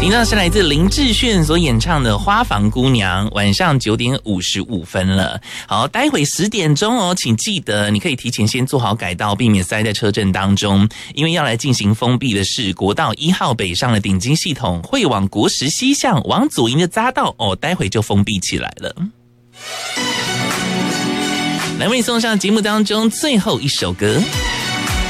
听到是来自林志炫所演唱的《花房姑娘》，晚上9点55分了。好，待会10点钟哦，请记得你可以提前先做好改道，避免塞在车阵当中。因为要来进行封闭的是国道1号北上的顶金系统，会往国十西向往左营的匝道哦，待会就封闭起来了。来为你送上节目当中最后一首歌。